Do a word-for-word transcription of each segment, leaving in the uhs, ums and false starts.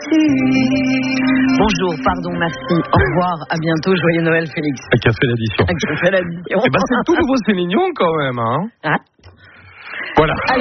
Bonjour, pardon, merci. Au revoir, à bientôt, joyeux Noël, Félix. Un café l'addition. Un café l'addition. Eh ben, c'est tout nouveau, c'est mignon quand même, hein. Ah. Voilà. Allez.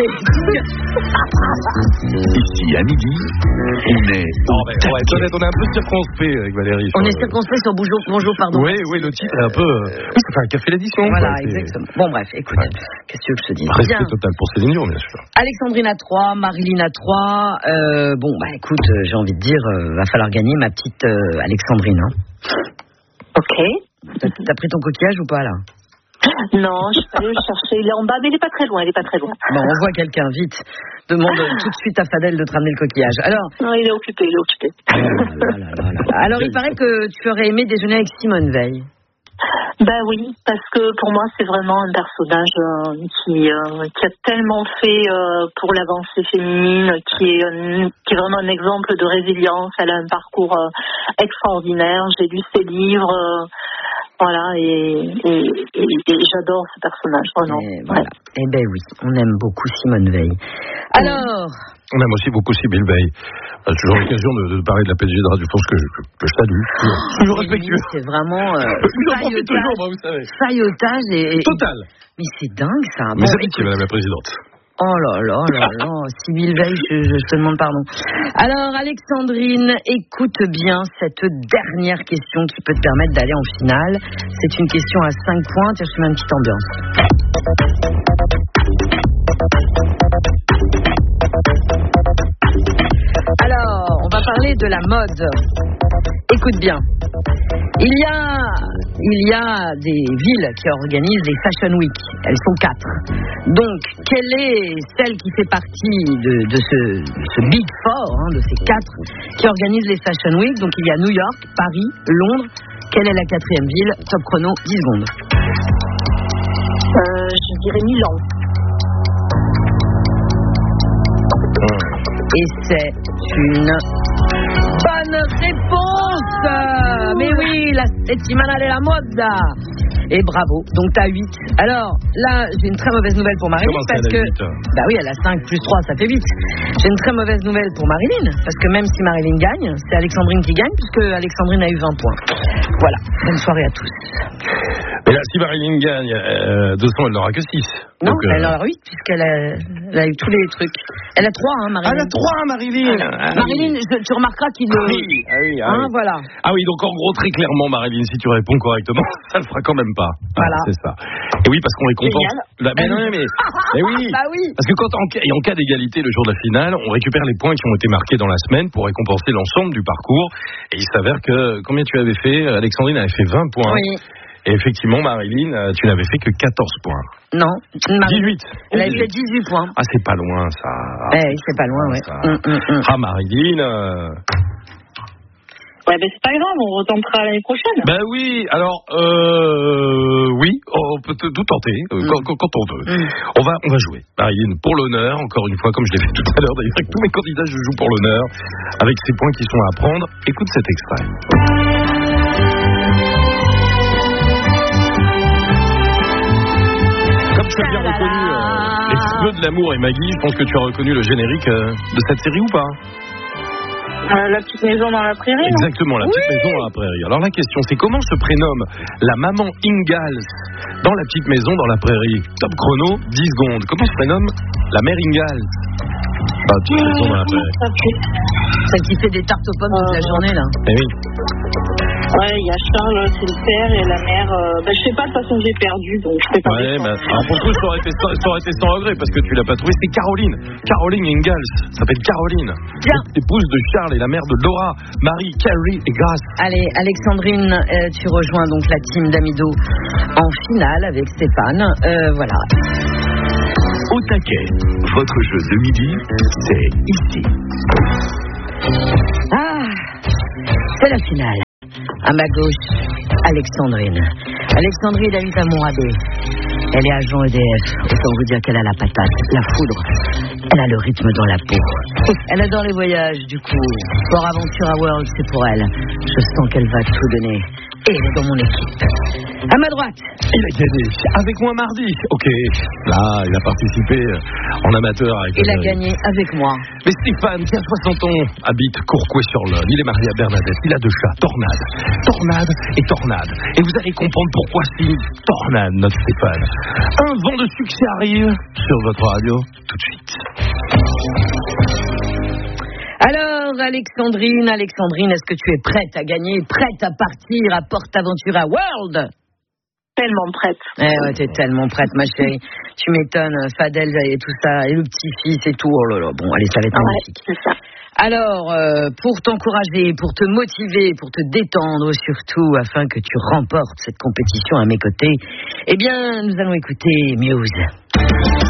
Ici, à midi, on est... Non, mais, ouais, peut-être, on est un peu circonspect avec Valérie. On est le... circonspect sur Bonjour, bonjour pardon. Oui, oui, le titre est un peu... Oui, ça fait un café l'édition. Voilà, quoi, exactement. Bon, bref, écoute, ouais. Qu'est-ce que tu veux que je te dise? Respect bien. Total pour Céline Dion, bien sûr. Alexandrine à trois, Marilyn à trois. Euh, bon, bah écoute, euh, j'ai envie de dire, euh, va falloir gagner ma petite euh, Alexandrine. Hein. Ok. T'as, t'as pris ton coquillage ou pas, là? Non, je suis allée le chercher. Il est en bas, mais il est pas très loin. Il est pas très loin. Bon, on voit quelqu'un, vite. Demande tout de suite à Fadel de te ramener le coquillage. Alors. Non, il est occupé, il est occupé. Oh là là là là là. Alors, il paraît que tu aurais aimé déjeuner avec Simone Veil. Ben oui, parce que pour moi, c'est vraiment un personnage euh, qui, euh, qui a tellement fait euh, pour l'avancée féminine, qui est, euh, qui est vraiment un exemple de résilience. Elle a un parcours euh, extraordinaire. J'ai lu ses livres. Euh, Voilà, et, et, et, et j'adore ce personnage, vraiment. Et voilà. Ouais. Eh ben oui, on aime beaucoup Simone Veil. Alors... On aime aussi beaucoup Sybille Veil. J'ai toujours l'occasion de, de parler de la P D G de Radio France que, que, que je salue. Toujours respectueux. C'est vraiment... Euh, faillotage, faillotage et... Total. Mais c'est dingue, ça. Mais bon, c'est qui, Madame la Présidente? Oh là là là là, Sybille Veil, je, je te demande pardon. Alors Alexandrine, écoute bien cette dernière question qui peut te permettre d'aller en finale. C'est une question à cinq points, tu as reçu une petite ambiance. Alors, on va parler de la mode. Écoute bien. Il y a, il y a des villes qui organisent les Fashion Week. Elles sont quatre. Donc, quelle est celle qui fait partie de, de ce, ce Big Four, hein, de ces quatre, qui organise les Fashion Week? Donc, il y a New York, Paris, Londres. Quelle est la quatrième ville? Top chrono, dix secondes. Euh, je dirais Milan. Et c'est une bonne réponse. Mais oui, la settimana della moda. Et bravo, donc t'as huit. Alors là, j'ai une très mauvaise nouvelle pour Marilyn. Comment parce que huit, bah oui, elle a cinq plus trois, ça fait huit. J'ai une très mauvaise nouvelle pour Marilyn, parce que même si Marilyn gagne, c'est Alexandrine qui gagne, puisque Alexandrine a eu vingt points. Voilà, bonne soirée à tous. Mais là, si Marilyn gagne, euh, de toute façon, elle n'aura que six. Non, donc, elle euh... en a huit, puisqu'elle a, elle a eu tous les trucs. Elle a trois, hein, Marilyn. Elle a trois, Marilyn. Ah, Marilyn, je, tu remarqueras qu'il... Ah oui, ah oui, ah hein, oui. voilà. Ah oui, donc en gros, très clairement, Marilyn, si tu réponds correctement, ça le fera quand même pas. Voilà. C'est ça. Et oui, parce qu'on récompense... La... Mais non, mais... mais oui. Bah oui. Parce que quand en, et en cas d'égalité le jour de la finale, on récupère les points qui ont été marqués dans la semaine pour récompenser l'ensemble du parcours. Et il s'avère que... Combien tu avais fait? Alexandrine avait fait vingt points. Oui. Et effectivement, Marilyn, tu n'avais fait que quatorze points. Non. Marilyn, dix-huit. Elle a eu dix-huit points. Ah, c'est pas loin, ça. Eh, c'est pas loin, ouais. Ça... Hum, hum, hum. Ah, Marilyn... Euh... Ouais, ben c'est pas grave, on retentera l'année prochaine. Ben oui, alors, euh, oui, on peut tout tenter, euh, mm. quand, quand on veut. Mm. On va, on va jouer. Marilyn, pour l'honneur, encore une fois, comme je l'ai fait tout à l'heure, d'ailleurs, avec tous mes candidats, je joue pour l'honneur, avec ces points qui sont à prendre. Écoute cet extrait. Comme tu as bien reconnu euh, les feux de l'amour et Maggie, je pense que tu as reconnu le générique euh, de cette série ou pas? Euh, la petite maison dans la prairie. Exactement, la oui. petite maison dans la prairie. Alors la question, c'est comment se prénomme la maman Ingalls dans la petite maison dans la prairie? Top chrono, dix secondes. Comment se prénomme la mère Ingalls dans la petite maison dans la prairie? Celle qui fait des tartes aux pommes toute la journée, là. Eh oui. Ouais, il y a Charles, c'est le père, et la mère... Euh, bah, je sais pas, de toute façon, j'ai perdu, donc je sais pas. Ouais, bah, alors pour le coup, ça aurait, été, ça aurait été sans regret, parce que tu l'as pas trouvé. C'est Caroline. Caroline Ingalls. Ça s'appelle Caroline. Bien. Épouse de Charles et la mère de Laura, Marie, Carrie et Grace. Allez, Alexandrine, euh, tu rejoins donc la team d'Amido en finale avec Stéphane. Euh, voilà. Au taquet, votre jeu de midi, c'est ici. Ah, c'est la finale. À ma gauche, Alexandrine. Alexandrine a eu à Mourabé. Elle est agent E D F. Autant vous dire qu'elle a la patate, la foudre. Elle a le rythme dans la peau. Elle adore les voyages, du coup. Sport Aventura World, c'est pour elle. Je sens qu'elle va tout donner. Et elle est dans mon équipe. À ma droite. Il a gagné avec moi mardi. Ok, là, il a participé en amateur. Avec il a gagné avec moi. Mais Stéphane, qui a soixante ans, habite Courcouët-sur-l'Aune. Il est marié à Bernadette. Il a deux chats, Tornade. Tornade et Tornade. Et vous allez comprendre pourquoi c'est une tornade, notre Stéphane. Un vent de succès arrive sur votre radio tout de suite. Alors, Alexandrine, Alexandrine, est-ce que tu es prête à gagner, prête à partir à PortAventura World? Tellement prête. Eh ouais, t'es tellement prête, ma chérie. Tu m'étonnes, Fadel et tout ça, et le petit-fils et tout. Oh là là, bon, allez, ça va être ouais, magnifique. C'est ça. Alors, euh, pour t'encourager, pour te motiver, pour te détendre surtout, afin que tu remportes cette compétition à mes côtés, eh bien, nous allons écouter Muse.